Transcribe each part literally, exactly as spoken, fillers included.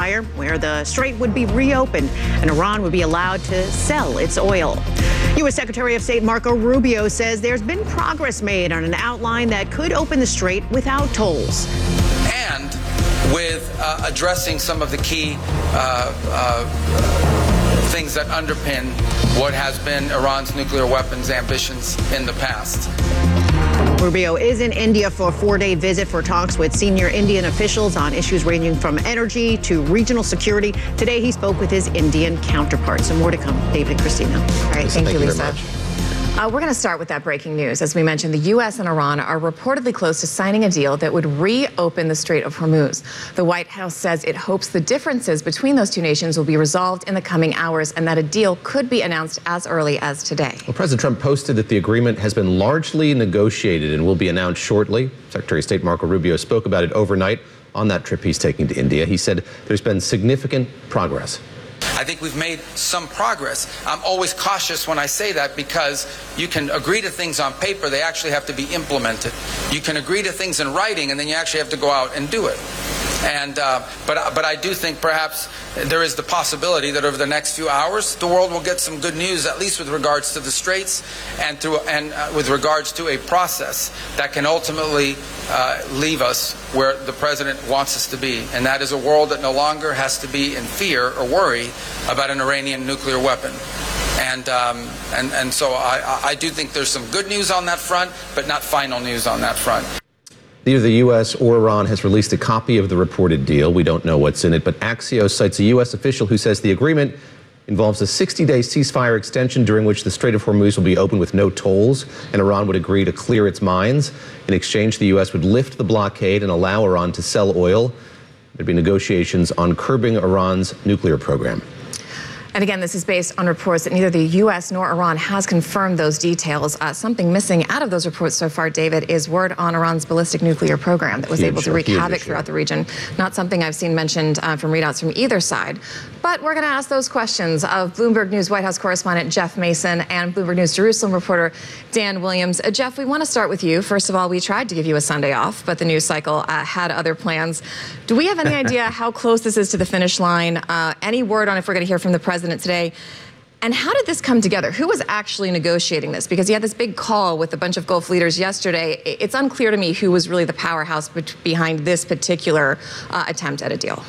ceasefire where the strait would be reopened and Iran would be allowed to sell its oil. U S Secretary of State Marco Rubio says there's been progress made on an outline that could open the strait without tolls. And with uh, addressing some of the key uh, uh, things that underpin what has been Iran's nuclear weapons ambitions in the past. Rubio is in India for a four-day visit for talks with senior Indian officials on issues ranging from energy to regional security. Today, he spoke with his Indian counterparts. And more to come. David and Christina. All right, Lisa, thank, thank you, you Lisa. Uh, we're going to start with that breaking news. As we mentioned, the U S and Iran are reportedly close to signing a deal that would reopen the Strait of Hormuz. The White House says it hopes the differences between those two nations will be resolved in the coming hours and that a deal could be announced as early as today. Well, President Trump posted that the agreement has been largely negotiated and will be announced shortly. Secretary of State Marco Rubio spoke about it overnight on that trip he's taking to India. He said there's been significant progress. I think we've made some progress. I'm always cautious when I say that because you can agree to things on paper, they actually have to be implemented. You can agree to things in writing, and then you actually have to go out and do it. And uh, but but I do think perhaps there is the possibility that over the next few hours the world will get some good news, at least with regards to the straits and through and uh, with regards to a process that can ultimately uh, leave us where the president wants us to be, and that is a world that no longer has to be in fear or worry about an Iranian nuclear weapon. And um, and and so I I do think there's some good news on that front, but not final news on that front. Neither the U S or Iran has released a copy of the reported deal. We don't know what's in it, but Axios cites a U S official who says the agreement involves a sixty-day ceasefire extension during which the Strait of Hormuz will be open with no tolls, and Iran would agree to clear its mines. In exchange, the U S would lift the blockade and allow Iran to sell oil. There'd be negotiations on curbing Iran's nuclear program. And again, this is based on reports that neither the U S nor Iran has confirmed those details. Uh, something missing out of those reports so far, David, is word on Iran's ballistic nuclear program that was Huge, able to wreak huge havoc issue. throughout the region. Not something I've seen mentioned uh, from readouts from either side. But we're going to ask those questions of Bloomberg News White House correspondent Jeff Mason and Bloomberg News Jerusalem reporter Dan Williams. Uh, Jeff, we want to start with you. First of all, we tried to give you a Sunday off, but the news cycle uh, had other plans. Do we have any idea how close this is to the finish line? Uh, any word on if we're going to hear from the president today? And how did this come together? Who was actually negotiating this? Because he had this big call with a bunch of Gulf leaders yesterday. It's unclear to me who was really the powerhouse behind this particular uh, attempt at a deal.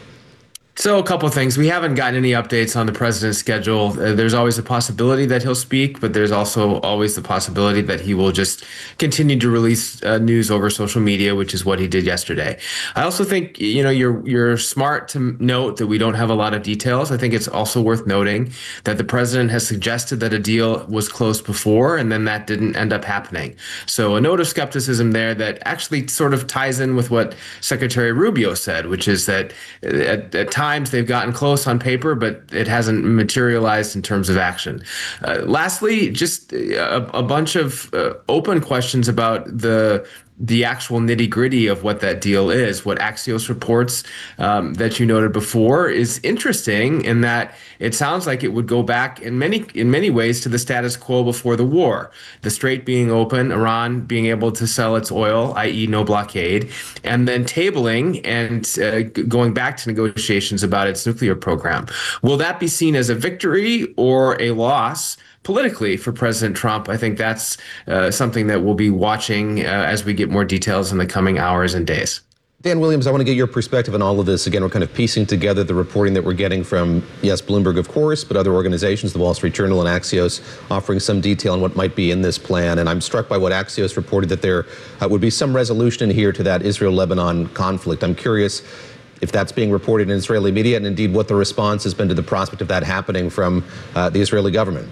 So a couple of things. We haven't gotten any updates on the president's schedule. Uh, there's always a possibility that he'll speak, but there's also always the possibility that he will just continue to release uh, news over social media, which is what he did yesterday. I also think, you know, you're you're smart to note that we don't have a lot of details. I think it's also worth noting that the president has suggested that a deal was close before, and then that didn't end up happening. So a note of skepticism there that actually sort of ties in with what Secretary Rubio said, which is that at, at times they've gotten close on paper, but it hasn't materialized in terms of action. Uh, lastly, just a, a bunch of uh, open questions about the the actual nitty-gritty of what that deal is. What Axios reports um, that you noted before is interesting in that it sounds like it would go back in many in many ways to the status quo before the war. The strait being open, Iran being able to sell its oil, that is no blockade, and then tabling and uh, going back to negotiations about its nuclear program. Will that be seen as a victory or a loss politically for President Trump? I think that's uh, something that we'll be watching uh, as we get more details in the coming hours and days. Dan Williams, I want to get your perspective on all of this. Again, we're kind of piecing together the reporting that we're getting from, yes, Bloomberg, of course, but other organizations, the Wall Street Journal and Axios, offering some detail on what might be in this plan. And I'm struck by what Axios reported, that there uh, would be some resolution here to that Israel-Lebanon conflict. I'm curious if that's being reported in Israeli media, and indeed what the response has been to the prospect of that happening from uh, the Israeli government.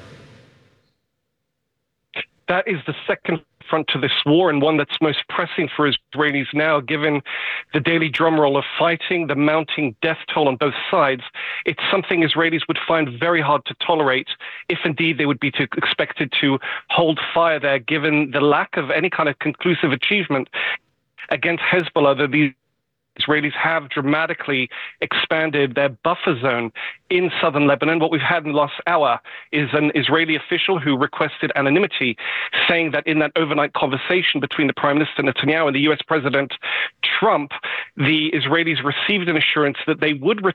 That is the second front to this war, and one that's most pressing for Israelis now, given the daily drumroll of fighting, the mounting death toll on both sides. It's something Israelis would find very hard to tolerate if indeed they would be to, expected to hold fire there, given the lack of any kind of conclusive achievement against Hezbollah, that these Israelis have dramatically expanded their buffer zone in southern Lebanon. What we've had in the last hour is an Israeli official who requested anonymity, saying that in that overnight conversation between the Prime Minister Netanyahu and the U S President Trump, the Israelis received an assurance that they would